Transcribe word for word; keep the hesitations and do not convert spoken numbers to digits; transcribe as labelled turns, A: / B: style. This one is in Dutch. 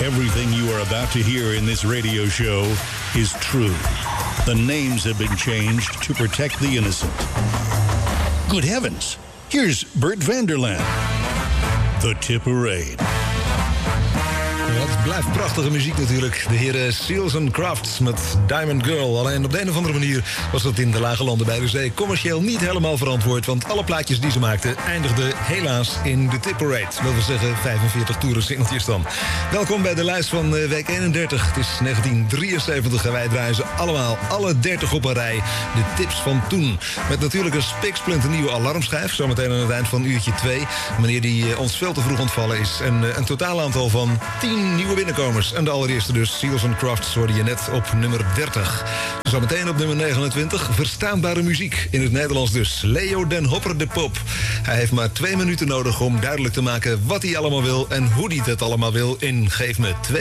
A: Everything you are about to hear in this radio show is true. The names have been changed to protect the innocent. Good heavens. Here's Bert Vanderland. The Tipperade.
B: Ja, het blijft prachtige muziek natuurlijk. De heren Seals and Crafts met Diamond Girl. Alleen op de een of andere manier was dat in de lage landen bij de zee commercieel niet helemaal verantwoord. Want alle plaatjes die ze maakten eindigden helaas in de Tipperade. Dat wil zeggen vijfenveertig toerensingeltjes dan. Welkom bij de lijst van week eenendertig. Het is negentien drieënzeventig en wij draaien ze allemaal, alle dertig op een rij. De tips van toen. Met natuurlijk een spiksplinternieuwe alarmschijf. Zometeen aan het eind van uurtje twee. Meneer die ons veel te vroeg ontvallen is. En een totaal aantal van tien nieuwe binnenkomers. En de allereerste dus, Seals and Crafts, hoorde je net op nummer dertig. Zometeen op nummer negenentwintig, verstaanbare muziek. In het Nederlands dus, Leo den Hopper de Pop. Hij heeft maar twee minuten nodig om duidelijk te maken wat hij allemaal wil en hoe hij het allemaal wil in Geef me twee